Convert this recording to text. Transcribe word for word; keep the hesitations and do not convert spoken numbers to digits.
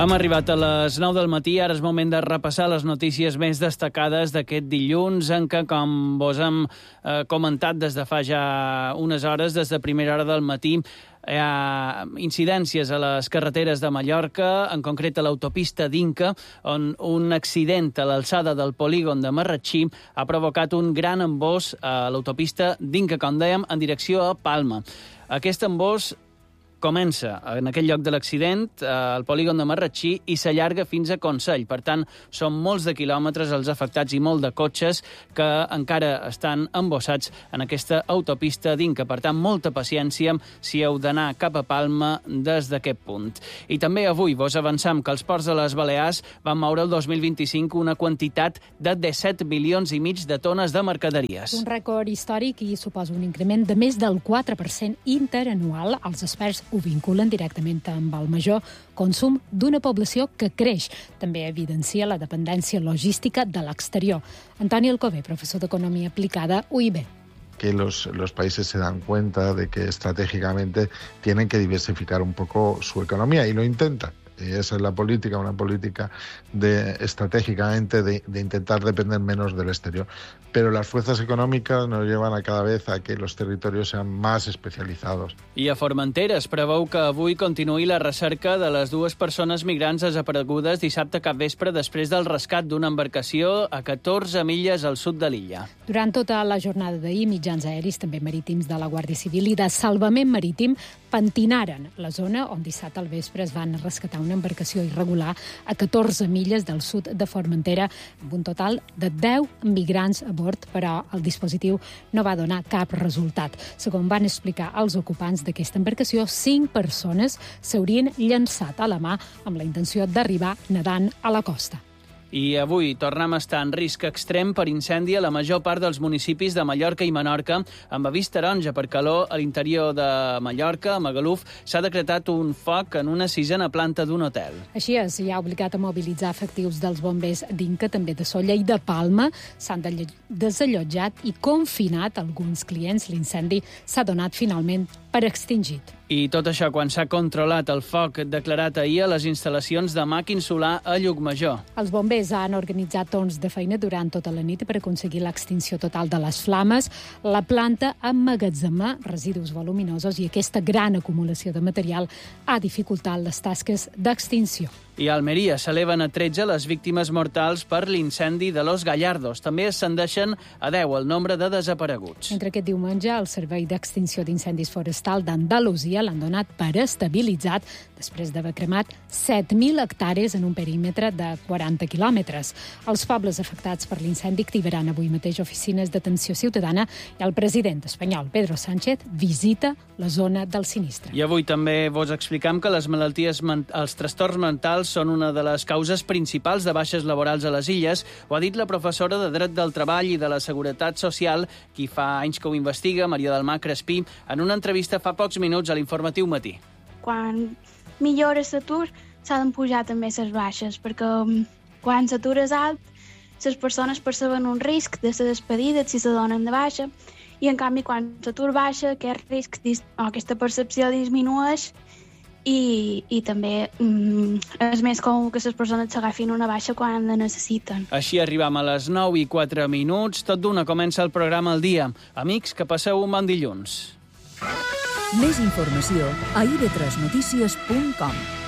Hem arribat a les nou del matí, ara és moment de repassar les notícies més destacades d'aquest dilluns, en què, com vos hem eh, comentat des de fa ja unes hores, des de primera hora del matí, hi ha incidències a les carreteres de Mallorca, en concret a l'autopista d'Inca, on un accident a l'alçada del polígon de Marratxí ha provocat un gran embòs a l'autopista d'Inca, com dèiem, en direcció a Palma. Aquest embòs comença en aquell lloc de l'accident, al polígon de Marratxí, i s'allarga fins a Consell. Per tant, són molts de quilòmetres els afectats i molt de cotxes que encara estan embossats en aquesta autopista d'Inca. Per tant, molta paciència si heu d'anar cap a Palma des d'aquest punt. I també avui vos avançam que els ports de les Balears van moure el dos mil vint-i-cinc una quantitat de disset milions i mig de tones de mercaderies. Un rècord històric i suposa un increment de més del quatre per cent interanual. Els experts ho vinculen directament amb el major consum d'una població que creix. També evidencia la dependència logística de l'exterior. Antoni Alcover, profesor d'Economía Aplicada, U I B. Que los, los países se dan cuenta de que estratégicamente tienen que diversificar un poco su economía y lo intentan. Y esa es la política, una política de, estratégicamente de, de intentar depender menos del exterior. Pero las fuerzas econòmiques nos llevan a cada vez a que los territorios sean más especializados. I a Formentera es preveu que avui continuï la recerca de les dues persones migrants desaparegudes dissabte cap vespre després del rescat d'una embarcació a catorze milles al sud de l'illa. Durant tota la jornada d'ahir, mitjans aeris, també marítims de la Guàrdia Civil i de Salvament Marítim, pentinaren la zona on dissabte al vespre es van rescatar una embarcació irregular a catorze milles del sud de Formentera, amb un total de deu migrants a bord, però el dispositiu no va donar cap resultat. Segons van explicar els ocupants d'aquesta embarcació, cinc persones s'haurien llançat a la mar amb la intenció d'arribar nedant a la costa. I avui tornem a estar en risc extrem per incendi a la major part dels municipis de Mallorca i Menorca. Amb avís taronja per calor a l'interior de Mallorca, a Magaluf, s'ha decretat un foc en una sisena planta d'un hotel. Així és, hi ha obligat a mobilitzar efectius dels bombers d'Inca, també de Sóller i de Palma. S'han desallotjat i confinat alguns clients. L'incendi s'ha donat finalment per extingit. I tot això quan s'ha controlat el foc declarat ahir a les instal·lacions de màquin solar a Llucmajor. Els bombers han organitzat torns de feina durant tota la nit per aconseguir l'extinció total de les flames. La planta emmagatzema residus voluminosos i aquesta gran acumulació de material ha dificultat les tasques d'extinció. I a Almeria s'eleven a tretze les víctimes mortals per l'incendi de Los Gallardos. També ascendeixen a deu el nombre de desapareguts. Entre aquest diumenge, el Servei d'Extinció d'Incendis Forestal d'Andalusia l'han donat per estabilitzat després d'haver cremat set mil hectàrees en un perímetre de quaranta quilòmetres. Els pobles afectats per l'incendi activaran avui mateix oficines d'atenció ciutadana i el president espanyol, Pedro Sánchez, visita la zona del sinistre. I avui també vos explicam que les malalties, els trastorns mentals són una de les causes principals de baixes laborals a les illes. Ho ha dit la professora de Dret del Treball i de la Seguretat Social, qui fa anys que ho investiga, Maria del Mar Crespí, en una entrevista fa pocs minuts a l'Informatiu Matí. Quan millora l'atur, s'han pujar també les baixes, perquè quan l'atur és alt, les persones perceben un risc de ser despedides si se donen de baixa, i en canvi quan l'atur baixa, aquest risc, aquesta percepció disminueix, I, i també mm, és més comú que les persones s'agafin una baixa quan la necessiten. Així arribam a les nou i quatre minuts. Tot d'una comença el programa al dia. Amics, que passeu un bon dilluns. Més informació a i ve tres notícies punt com.